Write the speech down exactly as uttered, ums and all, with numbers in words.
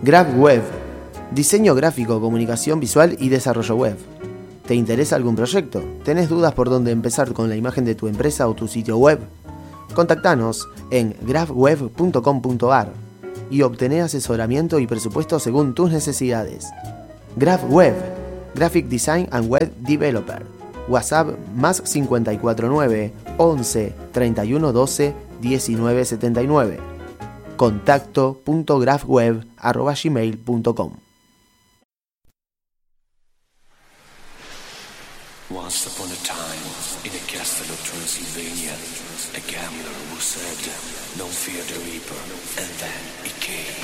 GraphWeb, diseño gráfico, comunicación visual y desarrollo web. ¿Te interesa algún proyecto? ¿Tenés dudas por dónde empezar con la imagen de tu empresa o tu sitio web? Contactanos en graphweb punto com punto a r y obtené asesoramiento y presupuesto según tus necesidades. GraphWeb, Graphic Design and Web Developer. WhatsApp más cinco cuatro nueve, once, treinta y uno, doce, diecinueve setenta y nueve. contacto punto graphweb arroba gmail punto com. Once upon a time, in a castle of Transylvania, a gambler who said, "No fear the reaper," and then he came.